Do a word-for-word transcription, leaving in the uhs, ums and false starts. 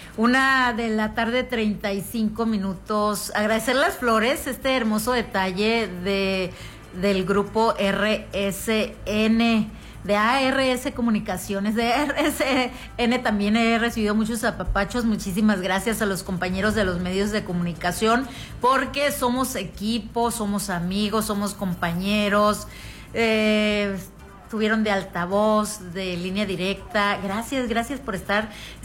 Una de la tarde, treinta y cinco minutos. Agradecer las flores, este hermoso detalle de del grupo R S N, de A R S Comunicaciones, de R S N también he recibido muchos apapachos. Muchísimas gracias a los compañeros de los medios de comunicación, porque somos equipo, somos amigos, somos compañeros. Eh, tuvieron de altavoz, de línea directa. Gracias, gracias por estar